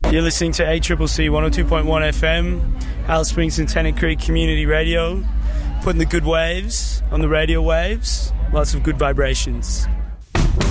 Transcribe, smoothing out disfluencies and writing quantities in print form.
You're listening to ACCC 102.1 FM, Alice Springs and Tennant Creek Community Radio, putting the good waves on the radio waves, lots of good vibrations.